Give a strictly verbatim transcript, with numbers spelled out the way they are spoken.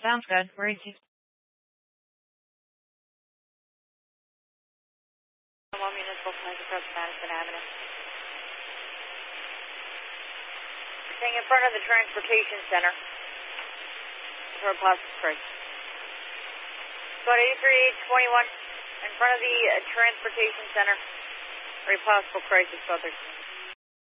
Sounds good. Where is he? One municipal flight across Madison Avenue. Staying in front of the transportation center for a possible crisis. Code eighty-three eight twenty-one in front of the uh, transportation center for a possible crisis. Code thirteen.